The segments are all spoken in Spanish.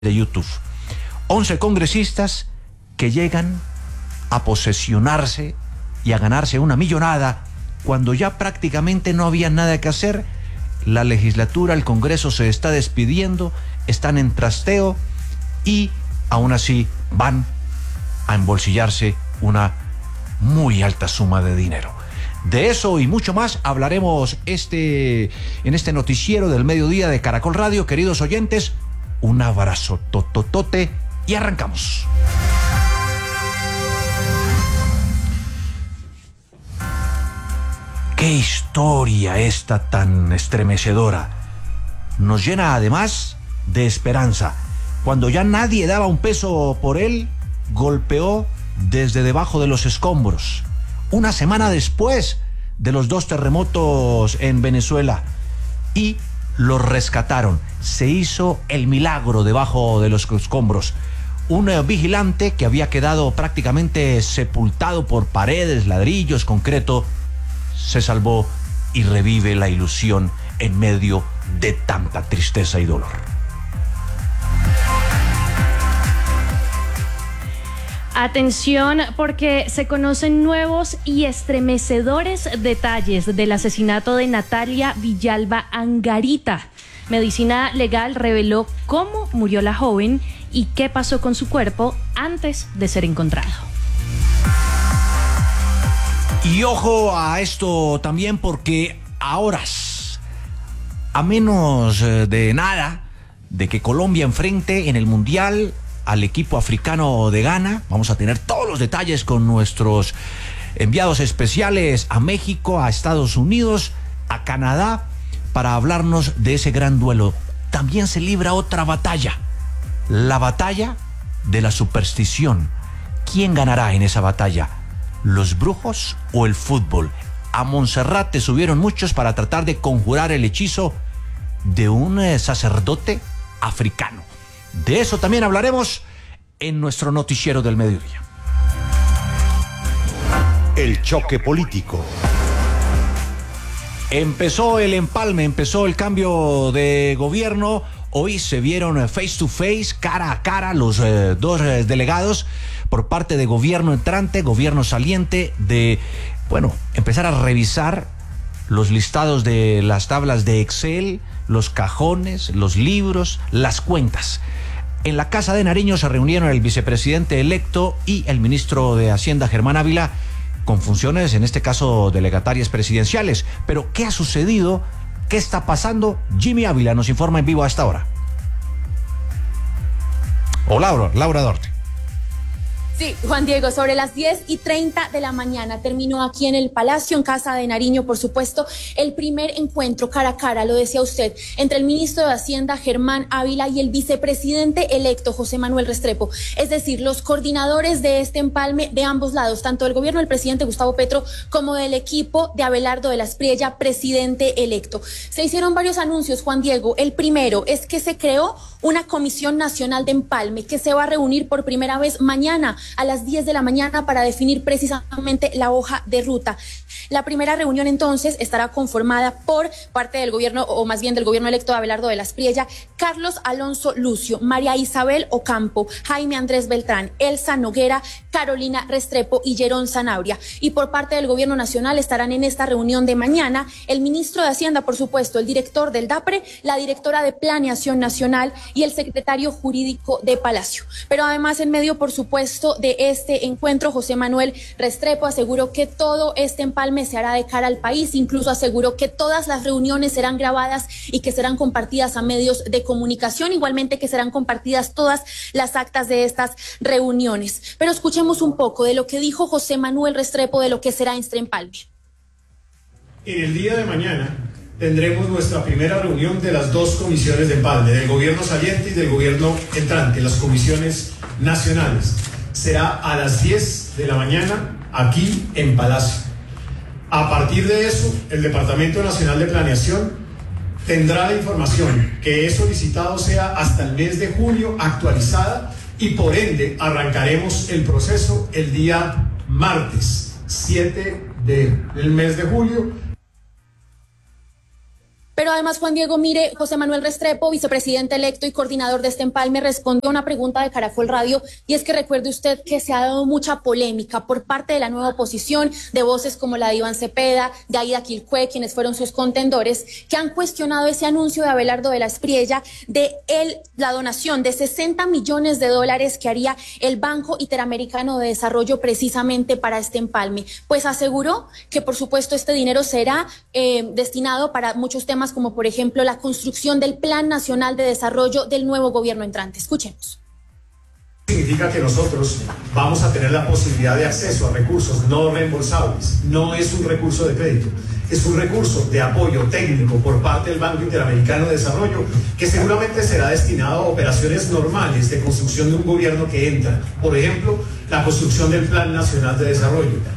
de YouTube. 11 congresistas que llegan a posesionarse y a ganarse una millonada cuando ya prácticamente no había nada que hacer. La legislatura, el Congreso se está despidiendo, están en trasteo y aún así van a embolsillarse una muy alta suma de dinero. De eso y mucho más hablaremos en este noticiero del mediodía de Caracol Radio. Queridos oyentes, un abrazo tototote y arrancamos. Qué historia esta tan estremecedora. Nos llena además de esperanza. Cuando ya nadie daba un peso por él, golpeó desde debajo de los escombros. Una semana después de los 2 terremotos en Venezuela, y lo rescataron. Se hizo el milagro debajo de los escombros. Un vigilante que había quedado prácticamente sepultado por paredes, ladrillos, concreto, se salvó y revive la ilusión en medio de tanta tristeza y dolor. Atención, porque se conocen nuevos y estremecedores detalles del asesinato de Natalia Villalba Angarita. Medicina Legal reveló cómo murió la joven y qué pasó con su cuerpo antes de ser encontrado. Y ojo a esto también, porque a horas, a menos de nada, de que Colombia enfrente en el Mundial al equipo africano de Ghana, vamos a tener todos los detalles con nuestros enviados especiales a México, a Estados Unidos, a Canadá, para hablarnos de ese gran duelo. También se libra otra batalla, la batalla de la superstición. ¿Quién ganará en esa batalla? ¿Los brujos o el fútbol? A Monserrate subieron muchos para tratar de conjurar el hechizo de un sacerdote africano. De eso también hablaremos en nuestro noticiero del mediodía. El choque político. Empezó el empalme, empezó el cambio de gobierno. Hoy se vieron face to face, cara a cara, los dos delegados por parte de gobierno entrante, gobierno saliente, de, empezar a revisar los listados de las tablas de Excel, los cajones, los libros, las cuentas. En la Casa de Nariño se reunieron el vicepresidente electo y el ministro de Hacienda, Germán Ávila, con funciones, en este caso, delegatarias presidenciales. Pero, ¿qué ha sucedido? ¿Qué está pasando? Jimmy Ávila nos informa en vivo a esta hora. O Laura Dorte. Sí, Juan Diego, sobre las 10:30 de la mañana terminó aquí en el Palacio, en Casa de Nariño, por supuesto, el primer encuentro cara a cara, lo decía usted, entre el ministro de Hacienda, Germán Ávila, y el vicepresidente electo, José Manuel Restrepo. Es decir, los coordinadores de este empalme de ambos lados, tanto del gobierno del presidente Gustavo Petro como del equipo de Abelardo de la Espriella, presidente electo. Se hicieron varios anuncios, Juan Diego. El primero es que se creó una comisión nacional de empalme que se va a reunir por primera vez mañana a las 10 de la mañana para definir precisamente la hoja de ruta. La primera reunión entonces estará conformada por parte del gobierno, o más bien del gobierno electo de Abelardo de la Espriella, Carlos Alonso Lucio, María Isabel Ocampo, Jaime Andrés Beltrán, Elsa Noguera, Carolina Restrepo y Yerón Zanabria. Y por parte del gobierno nacional estarán en esta reunión de mañana el ministro de Hacienda, por supuesto, el director del DAPRE, la directora de Planeación Nacional y el secretario jurídico de Palacio. Pero además, en medio, por supuesto, de este encuentro, José Manuel Restrepo aseguró que todo este empalme se hará de cara al país, incluso aseguró que todas las reuniones serán grabadas y que serán compartidas a medios de comunicación, igualmente que serán compartidas todas las actas de estas reuniones. Pero escuchemos un poco de lo que dijo José Manuel Restrepo de lo que será este empalme. En el día de mañana tendremos nuestra primera reunión de las dos comisiones de empalme, del gobierno saliente y del gobierno entrante, las comisiones nacionales. Será a las 10 de la mañana aquí en Palacio. A partir de eso, el Departamento Nacional de Planeación tendrá la información que he solicitado sea hasta el mes de junio actualizada, y por ende arrancaremos el proceso el día martes 7 del mes de julio. Pero además, Juan Diego, mire, José Manuel Restrepo, vicepresidente electo y coordinador de este empalme, respondió a una pregunta de Caracol Radio, y es que recuerde usted que se ha dado mucha polémica por parte de la nueva oposición, de voces como la de Iván Cepeda, de Aida Quilcue, quienes fueron sus contendores, que han cuestionado ese anuncio de Abelardo de la Espriella de la donación de $60 millones que haría el Banco Interamericano de Desarrollo precisamente para este empalme. Pues aseguró que, por supuesto, este dinero será destinado para muchos temas, como por ejemplo la construcción del Plan Nacional de Desarrollo del nuevo gobierno entrante. Escuchemos. Significa que nosotros vamos a tener la posibilidad de acceso a recursos no reembolsables. No es un recurso de crédito, es un recurso de apoyo técnico por parte del Banco Interamericano de Desarrollo, que seguramente será destinado a operaciones normales de construcción de un gobierno que entra. Por ejemplo, la construcción del Plan Nacional de Desarrollo.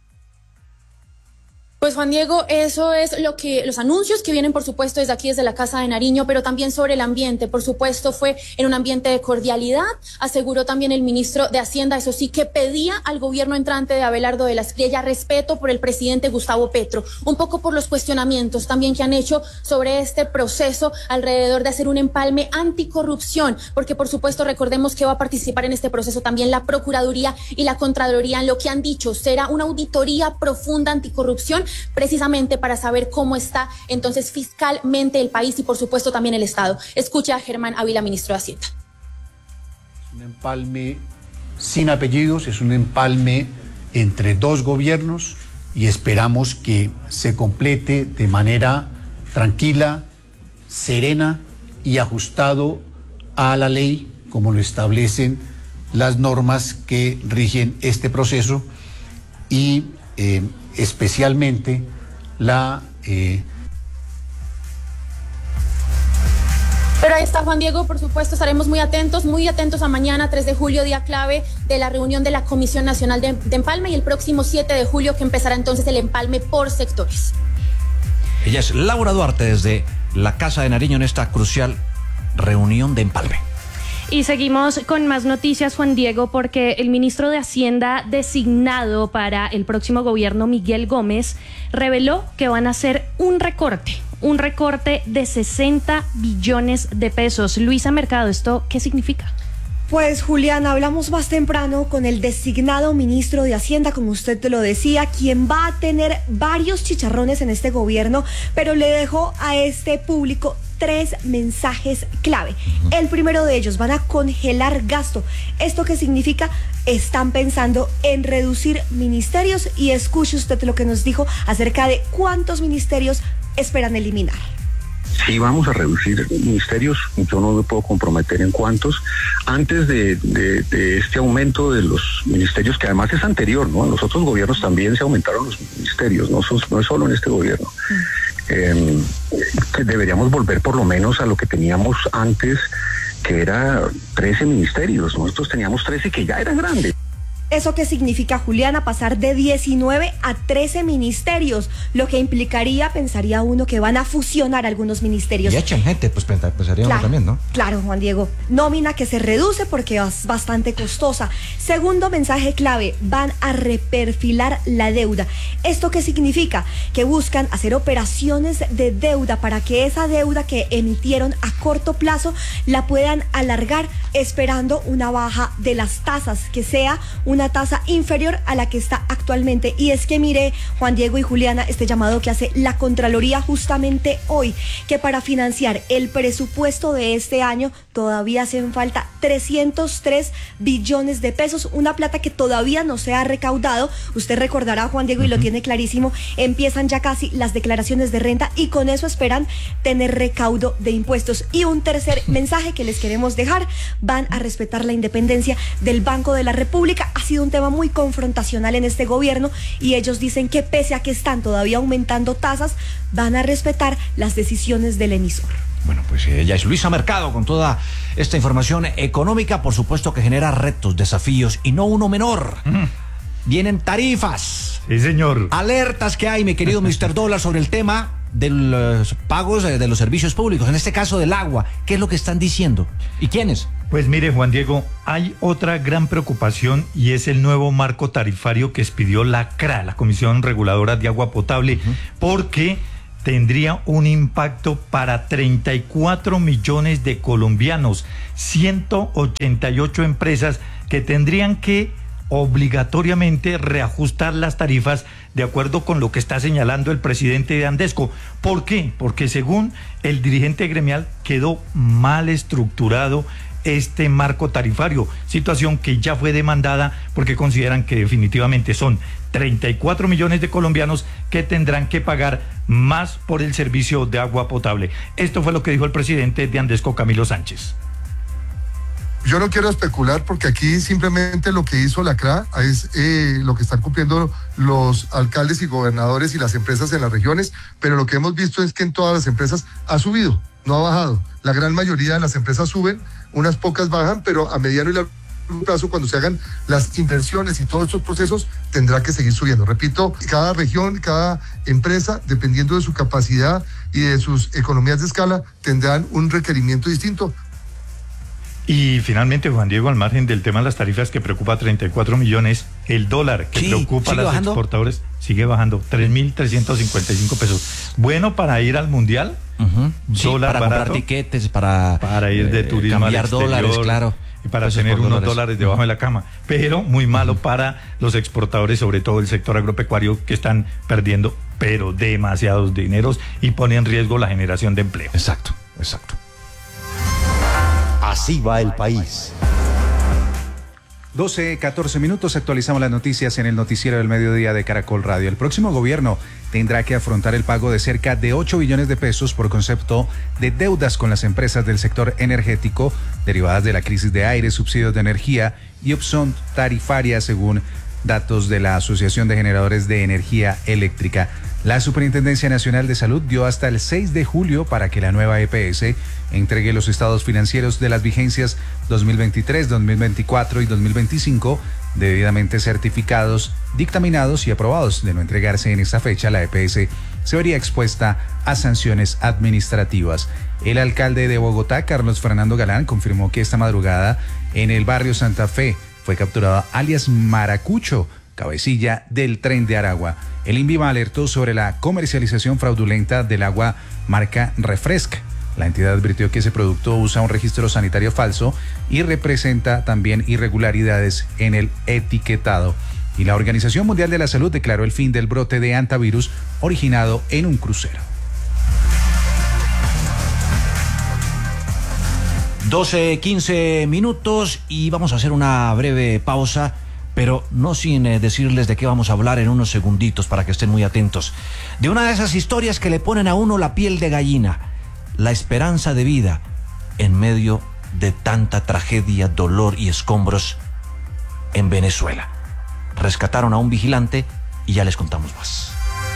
Pues Juan Diego, eso es los anuncios que vienen, por supuesto, desde aquí, desde la Casa de Nariño, pero también sobre el ambiente. Por supuesto, fue en un ambiente de cordialidad. Aseguró también el ministro de Hacienda, eso sí, que pedía al gobierno entrante de Abelardo de la Espriella respeto por el presidente Gustavo Petro, un poco por los cuestionamientos también que han hecho sobre este proceso alrededor de hacer un empalme anticorrupción, porque por supuesto recordemos que va a participar en este proceso también la Procuraduría y la Contraloría, en lo que han dicho será una auditoría profunda anticorrupción, precisamente para saber cómo está entonces fiscalmente el país y por supuesto también el Estado. Escucha a Germán Ávila, ministro de Hacienda. Es un empalme sin apellidos, es un empalme entre dos gobiernos y esperamos que se complete de manera tranquila, serena y ajustado a la ley, como lo establecen las normas que rigen este proceso y especialmente Pero ahí está Juan Diego, por supuesto, estaremos muy atentos a mañana, 3 de julio, día clave de la reunión de la Comisión Nacional de Empalme, y el próximo 7 de julio que empezará entonces el empalme por sectores. Ella es Laura Duarte desde la Casa de Nariño en esta crucial reunión de empalme. Y seguimos con más noticias, Juan Diego, porque el ministro de Hacienda designado para el próximo gobierno, Miguel Gómez, reveló que van a hacer un recorte de 60 billones de pesos. Luisa Mercado, ¿esto qué significa? Pues Juliana, hablamos más temprano con el designado ministro de Hacienda, como usted te lo decía, quien va a tener varios chicharrones en este gobierno, pero le dejó a este público 3 mensajes clave. El primero de ellos: van a congelar gasto. ¿Esto qué significa? Están pensando en reducir ministerios, y escuche usted lo que nos dijo acerca de cuántos ministerios esperan eliminar. Sí, vamos a reducir ministerios, yo no me puedo comprometer en cuántos. Antes de este aumento de los ministerios, que además es anterior, ¿no? En los otros gobiernos también se aumentaron los ministerios, no es solo en este gobierno. Que deberíamos volver por lo menos a lo que teníamos antes, que era 13 ministerios. Nosotros teníamos 13 que ya eran grandes. ¿Eso qué significa, Juliana? Pasar de 19 a 13 ministerios, lo que implicaría, pensaría uno, que van a fusionar algunos ministerios. Y echan gente, pues pensaría uno también, ¿no? Claro, Juan Diego. Nómina que se reduce porque es bastante costosa. Segundo mensaje clave: van a reperfilar la deuda. ¿Esto qué significa? Que buscan hacer operaciones de deuda para que esa deuda que emitieron a corto plazo la puedan alargar, esperando una baja de las tasas, que sea una tasa inferior a la que está actualmente. Y es que mire, Juan Diego y Juliana, este llamado que hace la Contraloría justamente hoy, que para financiar el presupuesto de este año todavía hacen falta 303 billones de pesos, una plata que todavía no se ha recaudado. Usted recordará, Juan Diego, y lo tiene clarísimo, empiezan ya casi las declaraciones de renta y con eso esperan tener recaudo de impuestos. Y un tercer mensaje que les queremos dejar: van a respetar la independencia del Banco de la República. Ha sido un tema muy confrontacional en este gobierno y ellos dicen que pese a que están todavía aumentando tasas, van a respetar las decisiones del emisor. Bueno, pues ella es Luisa Mercado con toda esta información económica, por supuesto que genera retos, desafíos y no uno menor. Vienen tarifas. Sí, señor. Alertas que hay, mi querido Mr. Dólar, sobre el tema de los pagos de los servicios públicos, en este caso del agua. ¿Qué es lo que están diciendo? ¿Y quiénes? Pues mire, Juan Diego, hay otra gran preocupación y es el nuevo marco tarifario que expidió la CRA, la Comisión Reguladora de Agua Potable, porque tendría un impacto para 34 millones de colombianos, 188 empresas que tendrían que obligatoriamente reajustar las tarifas de acuerdo con lo que está señalando el presidente de Andesco. ¿Por qué? Porque según el dirigente gremial quedó mal estructurado este marco tarifario, situación que ya fue demandada porque consideran que definitivamente son 34 millones de colombianos que tendrán que pagar más por el servicio de agua potable. Esto fue lo que dijo el presidente de Andesco, Camilo Sánchez. Yo no quiero especular porque aquí simplemente lo que hizo la CRA es lo que están cumpliendo los alcaldes y gobernadores y las empresas en las regiones, pero lo que hemos visto es que en todas las empresas ha subido, no ha bajado. La gran mayoría de las empresas suben, unas pocas bajan, pero a mediano y largo plazo, cuando se hagan las inversiones y todos estos procesos, tendrá que seguir subiendo. Repito, cada región, cada empresa, dependiendo de su capacidad y de sus economías de escala, tendrán un requerimiento distinto. Y finalmente, Juan Diego, al margen del tema de las tarifas que preocupa a 34 millones, el dólar que preocupa a los exportadores sigue bajando, 3.355 pesos. Bueno para ir al Mundial, dólar para barato, comprar tiquetes, para ir de turismo cambiar al exterior, dólares, claro. Y para tener unos dólares debajo de la cama, pero muy malo para los exportadores, sobre todo el sector agropecuario, que están perdiendo, pero demasiados dineros y pone en riesgo la generación de empleo. Exacto. Así va el país. 12:14 minutos, actualizamos las noticias en el noticiero del mediodía de Caracol Radio. El próximo gobierno tendrá que afrontar el pago de cerca de 8 billones de pesos por concepto de deudas con las empresas del sector energético derivadas de la crisis de aire, subsidios de energía y opción tarifaria, según datos de la Asociación de Generadores de Energía Eléctrica. La Superintendencia Nacional de Salud dio hasta el 6 de julio para que la nueva EPS entregue los estados financieros de las vigencias 2023, 2024 y 2025, debidamente certificados, dictaminados y aprobados. De no entregarse en esta fecha, la EPS se vería expuesta a sanciones administrativas. El alcalde de Bogotá, Carlos Fernando Galán, confirmó que esta madrugada en el barrio Santa Fe fue capturado alias Maracucho, cabecilla del Tren de Aragua. El INVIMA alertó sobre la comercialización fraudulenta del agua marca Refresc. La entidad advirtió que ese producto usa un registro sanitario falso y representa también irregularidades en el etiquetado. Y la Organización Mundial de la Salud declaró el fin del brote de hantavirus originado en un crucero. 12:15 minutos y vamos a hacer una breve pausa, pero no sin decirles de qué vamos a hablar en unos segunditos para que estén muy atentos. De una de esas historias que le ponen a uno la piel de gallina, la esperanza de vida en medio de tanta tragedia, dolor y escombros en Venezuela. Rescataron a un vigilante y ya les contamos más.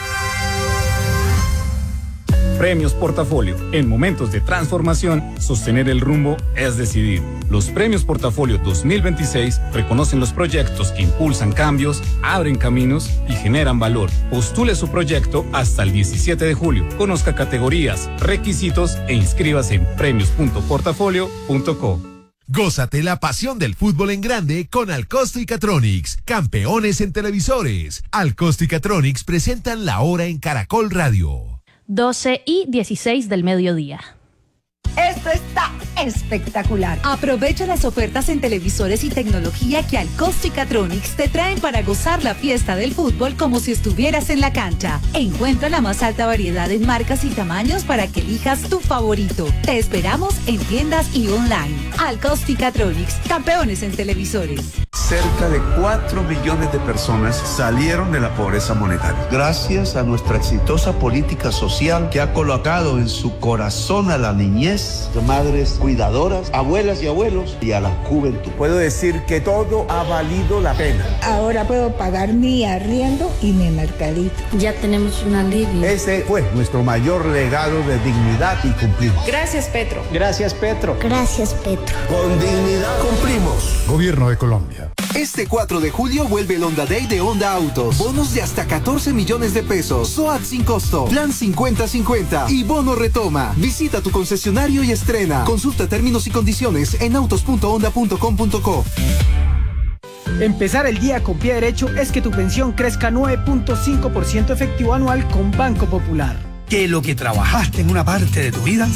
Premios Portafolio. En momentos de transformación, sostener el rumbo es decidir. Los Premios Portafolio 2026 reconocen los proyectos que impulsan cambios, abren caminos y generan valor. Postule su proyecto hasta el 17 de julio. Conozca categorías, requisitos e inscríbase en premios.portafolio.co. Gózate la pasión del fútbol en grande con Alcosto y Catronics, campeones en televisores. Alcosto y Catronics presentan La Hora en Caracol Radio. 12:16 del mediodía. Esto está espectacular. Aprovecha las ofertas en televisores y tecnología que Alcosto y Catronics te traen para gozar la fiesta del fútbol como si estuvieras en la cancha. Encuentra la más alta variedad en marcas y tamaños para que elijas tu favorito. Te esperamos en tiendas y online. Alcosto y Catronics, campeones en televisores. Cerca de 4 millones de personas salieron de la pobreza monetaria. Gracias a nuestra exitosa política social que ha colocado en su corazón a la niñez, madres cuidadoras, abuelas y abuelos y a la juventud. Puedo decir que todo ha valido la pena. Ahora puedo pagar mi arriendo y mi mercadito. Ya tenemos un alivio. Ese fue nuestro mayor legado de dignidad y cumplimos. Gracias, Petro. Gracias, Petro. Gracias, Petro. Con dignidad cumplimos. Gobierno de Colombia. Este 4 de julio vuelve el Honda Day de Honda Autos. Bonos de hasta 14 millones de pesos. SOAT sin costo. Plan 50-50. Y bono retoma. Visita tu concesionario y estrena. Consulta términos y condiciones en autos.honda.com.co. Empezar el día con pie derecho es que tu pensión crezca 9.5% efectivo anual con Banco Popular. que lo que trabajaste en una parte de tu vida